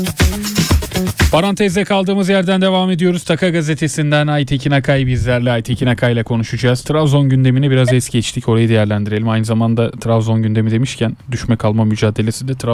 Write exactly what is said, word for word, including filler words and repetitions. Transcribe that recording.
Parantezde kaldığımız yerden devam ediyoruz. Taka gazetesinden Aytekin Akay bizlerle. Aytekin Akay ile konuşacağız. Trabzon gündemini biraz es geçtik. Orayı değerlendirelim. Aynı zamanda Trabzon gündemi demişken düşme kalma mücadelesi de Trabzon